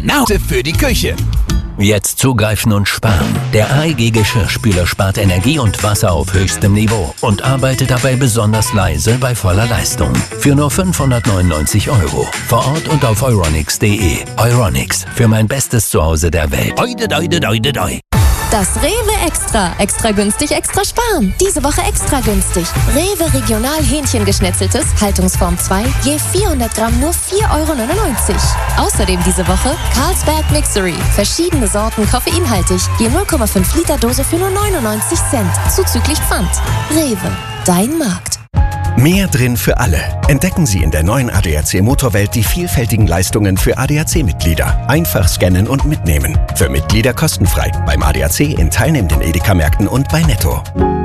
Genau für die Küche. Jetzt zugreifen und sparen. Der AEG Geschirrspüler spart Energie und Wasser auf höchstem Niveau und arbeitet dabei besonders leise bei voller Leistung. Für nur 599 €. Vor Ort und auf euronics.de. Euronics, für mein bestes Zuhause der Welt. Das Rewe Extra. Extra günstig, extra sparen. Diese Woche extra günstig. Rewe Regional Hähnchengeschnetzeltes, Haltungsform 2, je 400 Gramm nur 4,99 €. Außerdem diese Woche Carlsberg Mixery. Verschiedene Sorten koffeinhaltig. Je 0,5 Liter Dose für nur 99 Cent. Zuzüglich Pfand. Rewe, dein Markt. Mehr drin für alle. Entdecken Sie in der neuen ADAC Motorwelt die vielfältigen Leistungen für ADAC-Mitglieder. Einfach scannen und mitnehmen. Für Mitglieder kostenfrei. Beim ADAC in teilnehmenden Edeka-Märkten und bei Netto.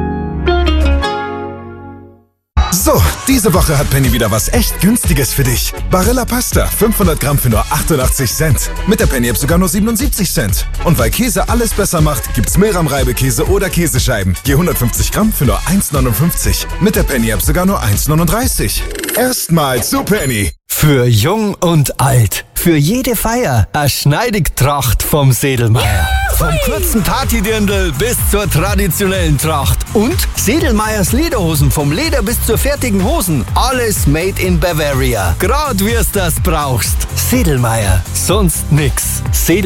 So, diese Woche hat Penny wieder was echt Günstiges für dich. Barilla Pasta, 500 Gramm für nur 88 Cent. Mit der Penny-App sogar nur 77 Cent. Und weil Käse alles besser macht, gibt's Mehlrahm-Reibekäse oder Käsescheiben. Je 150 Gramm für nur 1,59. Mit der Penny-App sogar nur 1,39. Erstmal zu Penny. Für Jung und Alt. Für jede Feier. Eine Schneidigtracht vom Sedelmeier. Vom kurzen Partydirndl bis zur traditionellen Tracht. Und Sedelmeiers Lederhosen. Vom Leder bis zur fertigen Hosen. Alles made in Bavaria. Grad wir's das brauchst. Sedelmeier. Sonst nix.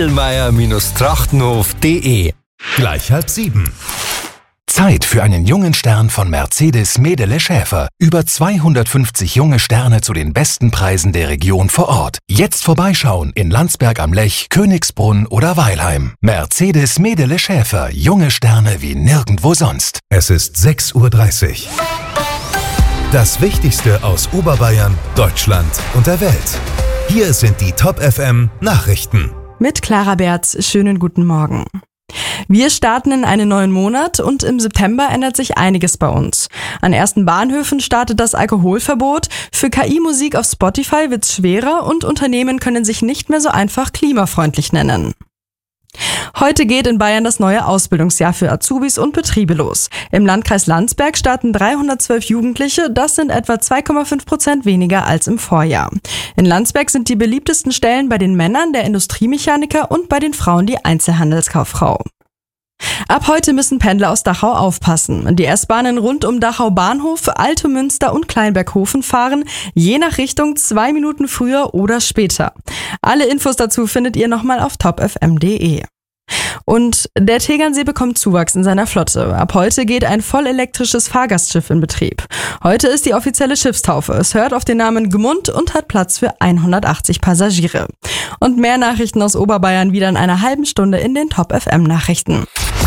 Sedelmeier-trachtenhof.de. Gleich 6:30. Zeit für einen jungen Stern von Mercedes Medele Schäfer. Über 250 junge Sterne zu den besten Preisen der Region vor Ort. Jetzt vorbeischauen in Landsberg am Lech, Königsbrunn oder Weilheim. Mercedes Medele Schäfer. Junge Sterne wie nirgendwo sonst. Es ist 6:30 Uhr. Das Wichtigste aus Oberbayern, Deutschland und der Welt. Hier sind die Top FM Nachrichten. Mit Clara Berz, schönen guten Morgen. Wir starten in einen neuen Monat und im September ändert sich einiges bei uns. An ersten Bahnhöfen startet das Alkoholverbot, für KI-Musik auf Spotify wird's schwerer und Unternehmen können sich nicht mehr so einfach klimafreundlich nennen. Heute geht in Bayern das neue Ausbildungsjahr für Azubis und Betriebe los. Im Landkreis Landsberg starten 312 Jugendliche, das sind etwa 2,5% weniger als im Vorjahr. In Landsberg sind die beliebtesten Stellen bei den Männern der Industriemechaniker und bei den Frauen die Einzelhandelskauffrau. Ab heute müssen Pendler aus Dachau aufpassen. Die S-Bahnen rund um Dachau Bahnhof, Altomünster und Kleinberghofen fahren je nach Richtung 2 Minuten früher oder später. Alle Infos dazu findet ihr nochmal auf topfm.de. Und der Tegernsee bekommt Zuwachs in seiner Flotte. Ab heute geht ein vollelektrisches Fahrgastschiff in Betrieb. Heute ist die offizielle Schiffstaufe. Es hört auf den Namen Gmund und hat Platz für 180 Passagiere. Und mehr Nachrichten aus Oberbayern wieder in einer halben Stunde in den Top FM Nachrichten.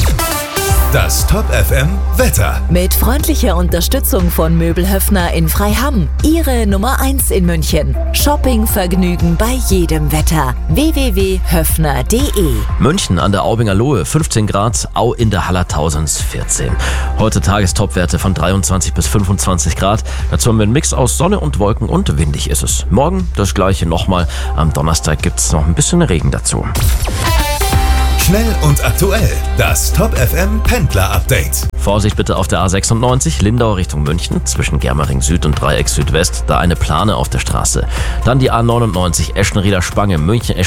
Das Top FM Wetter. Mit freundlicher Unterstützung von Möbel Höffner in Freiham. Ihre Nummer 1 in München. Shoppingvergnügen bei jedem Wetter. www.höffner.de. München an der Aubinger Lohe 15 Grad, Au in der Hallertausends 14. Heute Tagestopwerte von 23 bis 25 Grad. Dazu haben wir einen Mix aus Sonne und Wolken und windig ist es. Morgen das gleiche nochmal. Am Donnerstag gibt es noch ein bisschen Regen dazu. Schnell und aktuell. Das Top FM Pendler Update. Vorsicht bitte auf der A96 Lindau Richtung München zwischen Germering Süd und Dreieck Südwest. Da eine Plane auf der Straße. Dann die A99 Eschenrieder Spange München